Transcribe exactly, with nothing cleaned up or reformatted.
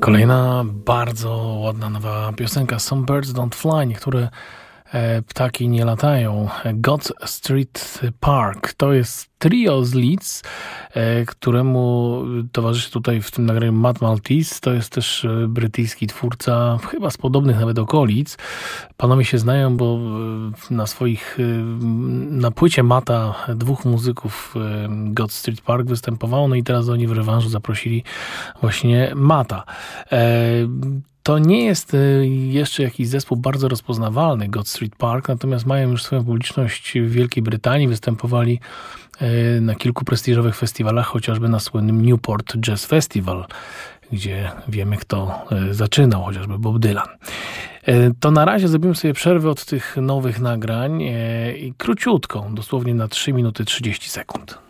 Kolejna bardzo ładna nowa piosenka Some Birds Don't Fly. Niektóre e, ptaki nie latają. God Street Park to jest trio z Leeds, e, któremu towarzyszy tutaj w tym nagraniu Matt Maltese. To jest też e, brytyjski twórca, chyba z podobnych nawet okolic. Panowie się znają, bo e, na swoich, e, na płycie Matta dwóch muzyków e, God Street Park występowało, no i teraz oni w rewanżu zaprosili właśnie Matta. E, To nie jest jeszcze jakiś zespół bardzo rozpoznawalny, God Street Park, natomiast mają już swoją publiczność w Wielkiej Brytanii. Występowali na kilku prestiżowych festiwalach, chociażby na słynnym Newport Jazz Festival, gdzie wiemy, kto zaczynał, chociażby Bob Dylan. To na razie zrobimy sobie przerwę od tych nowych nagrań i króciutką, dosłownie na trzy minuty trzydzieści sekund.